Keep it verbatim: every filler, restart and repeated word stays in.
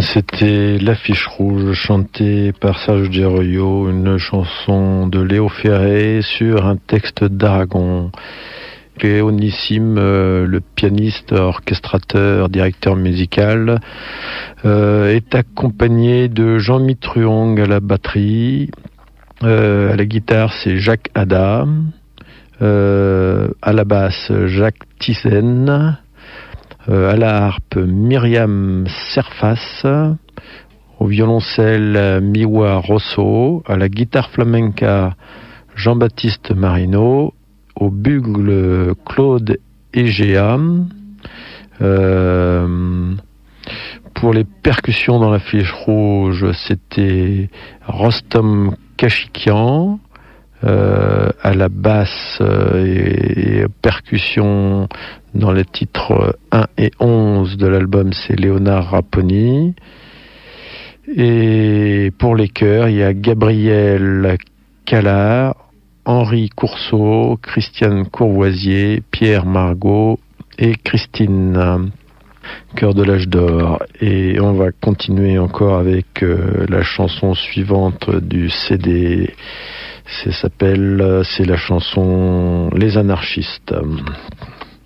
C'était L'Affiche Rouge, chantée par Serge Geroio, une chanson de Léo Ferré sur un texte d'Aragon. Léonissime, euh, le pianiste, orchestrateur, directeur musical, euh, est accompagné de Jean Mitruong à la batterie. Euh, à la guitare, c'est Jacques Ada. Euh, à la basse, Jacques Thyssen. Euh, à la harpe, Myriam Serfas. Au violoncelle, Miwa Rosso. À la guitare flamenca, Jean-Baptiste Marino. Au bugle, Claude Egea. Euh, pour les percussions dans l'Affiche Rouge, c'était Rostom Kashikian. Euh, à la basse euh, et, et percussion dans les titres un et onze de l'album, c'est Léonard Raponi. Et pour les chœurs, il y a Gabriel Callard, Henri Courceau, Christiane Courvoisier, Pierre Margot et Christine, chœur de l'âge d'or. Et on va continuer encore avec euh, la chanson suivante du C D. Ça s'appelle, c'est la chanson Les Anarchistes.